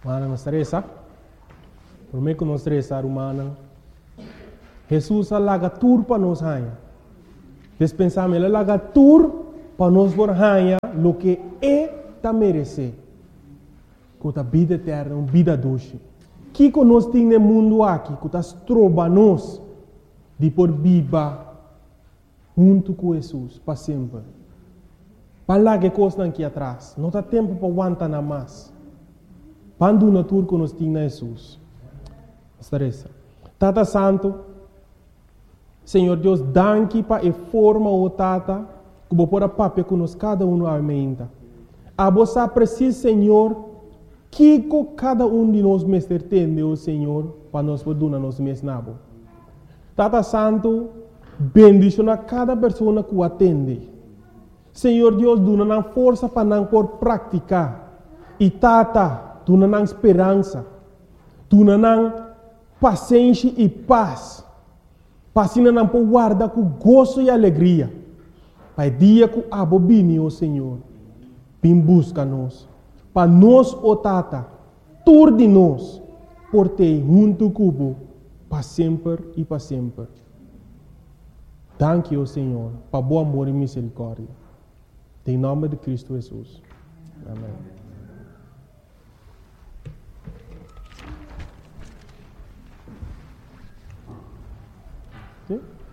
Mana estressa. Por mim que não estressar humana. Jesus alaga tur para nós hanha. Dispensamos ele alaga tur para nós por hanha lo que é ta merece. Com a vida eterna, uma vida doce. Que nós temos no mundo aqui, que nós trobamos de por viva junto com Jesus para sempre. Para lá que coisa aqui atrás, não dá tempo para aguentar nada mais. Quando na tour que nós temos Jesus. Estressa. Tata Santo, Senhor Deus, danke para a forma o Tata, que vou pôr a papel que nós cada um aumenta. A você precisa, Senhor, que cada um de nós mestre tem, o Senhor, para nós poder nos mesnabo. Tata Santo, bendicionar cada pessoa que o atende. Senhor Deus, dona força para não por praticar. E Tata, dona esperança. Dona paciência e paz. Passina não por guardar com gozo e alegria. Pai dia que abobine, o Senhor. Vim busca nós. Para nós, o Tata, tur de nós, por ter junto cubo, para sempre e para sempre. Danke, o Senhor, para bom amor e misericórdia. Em nome de Cristo Jesus. Amém. Sim?